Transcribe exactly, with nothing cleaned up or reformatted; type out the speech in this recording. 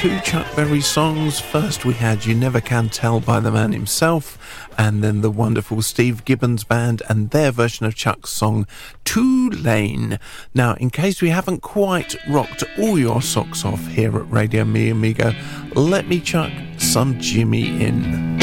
two Chuck Berry songs. First we had You Never Can Tell by the man himself, and then the wonderful Steve Gibbons Band and their version of Chuck's song Tulane. Now, in case we haven't quite rocked all your socks off here at Radio Me Amigo, let me chuck some Jimmy in.